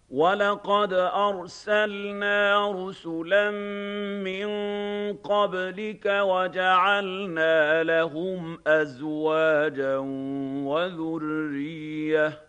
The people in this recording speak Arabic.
وَلَقَدْ أَرْسَلْنَا رُسُلًا مِّن قَبْلِكَ وَجَعَلْنَا لَهُمْ أَزْوَاجًا وَذُرِّيَّةً ۚ